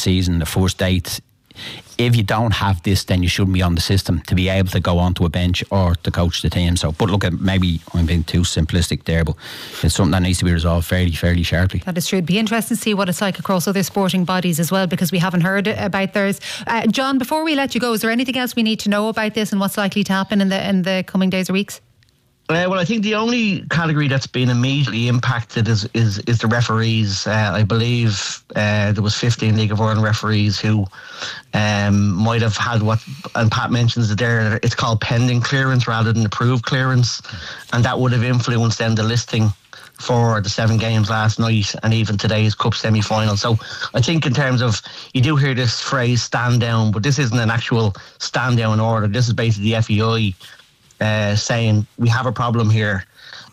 season, the first 8. If you don't have this, then you shouldn't be on the system to be able to go onto a bench or to coach the team. So, but look, maybe I'm being too simplistic there, but it's something that needs to be resolved fairly sharply. That is true. It'd be interesting to see what it's like across other sporting bodies as well, because we haven't heard about theirs. John, before we let you go, is there anything else we need to know about this and what's likely to happen in the coming days or weeks? Well, I think the only category that's been immediately impacted is the referees. I believe there was 15 League of Ireland referees who might have had what, and Pat mentions it there, it's called pending clearance rather than approved clearance, and that would have influenced then the listing for the 7 games last night and even today's Cup semi-final. So I think in terms of, you do hear this phrase stand down, but this isn't an actual stand down order. This is basically the FEI saying we have a problem here.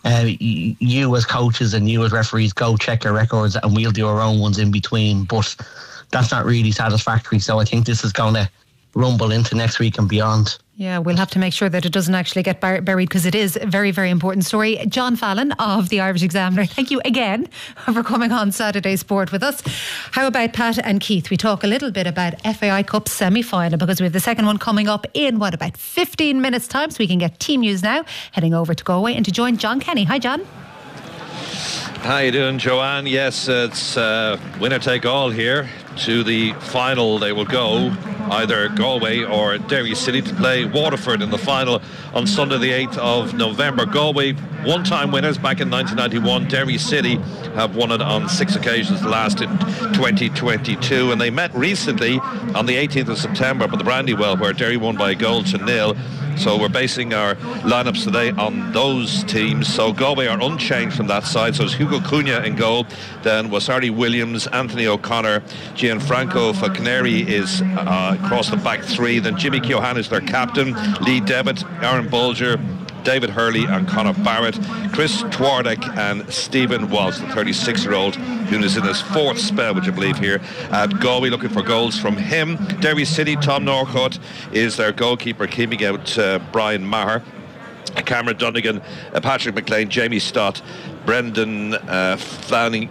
You as coaches and you as referees, go check your records and we'll do our own ones in between. But that's not really satisfactory. So I think this is going to rumble into next week and beyond. Yeah, we'll have to make sure that it doesn't actually get buried, because it is a very, very important story. John Fallon of the Irish Examiner, thank you again for coming on Saturday Sport with us. How about Pat and Keith? We talk a little bit about FAI Cup semi-final, because we have the second one coming up in about 15 minutes time, so we can get team news now. Heading over to Galway and to join John Kenny. Hi, John. How you doing, Joanne? Yes, it's winner take all here. To the final they will go, either Galway or Derry City, to play Waterford in the final on Sunday the 8th of November. Galway, one-time winners back in 1991. Derry City have won it on 6 occasions, the last in 2022, and they met recently on the 18th of September at the Brandywell, where Derry won by a goal to nil. So we're basing our lineups today on those teams. So Galway are unchanged from that side. So it's Hugo Cunha in goal, then Wasari Williams, Anthony O'Connor, Gianfranco Falconeri is across the back 3. Then Jimmy Keohane is their captain, Lee Devitt, Aaron Bolger, David Hurley and Conor Barrett, Chris Twardek and Stephen Walsh, the 36-year-old, who is in his 4th spell, would you believe, here at Galway. Looking for goals from him. Derry City, Tom Norcott is their goalkeeper, keeping out Brian Maher, Cameron Dunnigan, Patrick McLean, Jamie Stott, Brendan Fleming,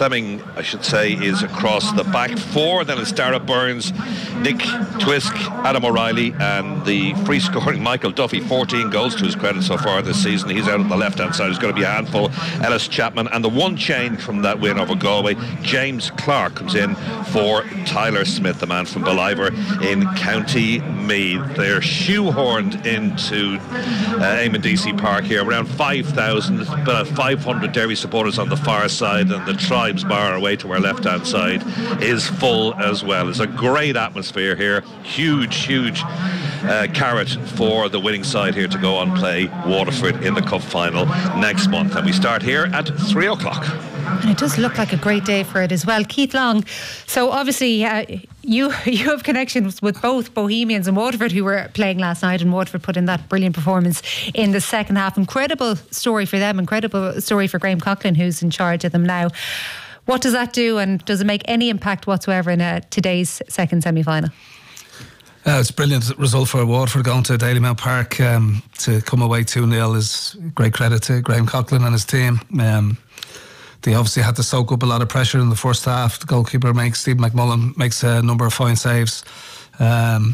I should say, is across the back 4. Then it's Dara Burns, Nick Twisk, Adam O'Reilly, and the free scoring Michael Duffy. 14 goals to his credit so far this season. He's out on the left hand side. He's going to be a handful. Ellis Chapman, and the one change from that win over Galway, James Clark comes in for Tyler Smith, the man from Ballivor in County Meath. They're shoehorned into Eamon DC Park here, around 5,000, but 500 Derry supporters on the far side, and the Tribes Bar away to our left hand side is full as well. It's a great atmosphere here. Huge carrot for the winning side here to go on play Waterford in the Cup final next month, and we start here at 3 o'clock. And it does look like a great day for it as well. Keith Long, so obviously you have connections with both Bohemians and Waterford, who were playing last night, and Waterford put in that brilliant performance in the second half. Incredible story for them, incredible story for Graham Coughlin, who's in charge of them now. What does that do, and does it make any impact whatsoever in today's second semi-final? It's a brilliant result for Waterford, going to Dalymount Park. To come away 2-0 is great credit to Graham Coughlin and his team. They obviously had to soak up a lot of pressure in the first half. The goalkeeper Stephen McMullen makes a number of fine saves, and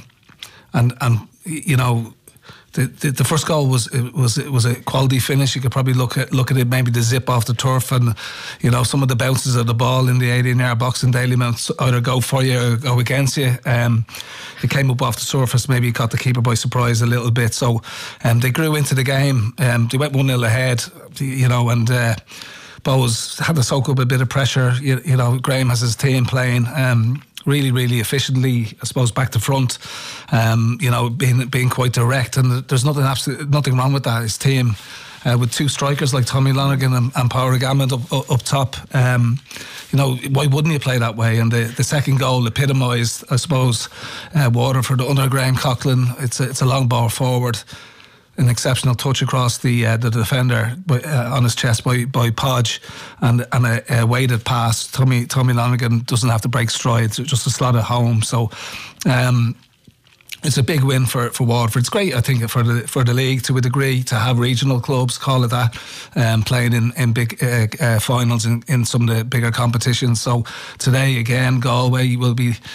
you know, the first goal was a quality finish. You could probably look at it, maybe the zip off the turf, and you know, some of the bounces of the ball in the 18-yard box in Dalymount either go for you or go against you. It came up off the surface, maybe caught the keeper by surprise a little bit. So they grew into the game. They went 1-0 ahead, you know, and Bohs had to soak up a bit of pressure. You know, Graham has his team playing really efficiently, I suppose, back to front. You know, being quite direct, and there's nothing wrong with that. His team, with 2 strikers like Tommy Lonergan and Power Gammon up top. You know, why wouldn't you play that way? And the second goal epitomised, I suppose, Waterford under Graham Coughlin. It's a long ball forward, an exceptional touch across the defender on his chest by Podge, and a weighted pass. Tommy Lonergan doesn't have to break strides, just to slot it home. So it's a big win for Waterford. It's great, I think, for the league to a degree, to have regional clubs, call it that, playing in big finals in some of the bigger competitions. So today again, Galway will be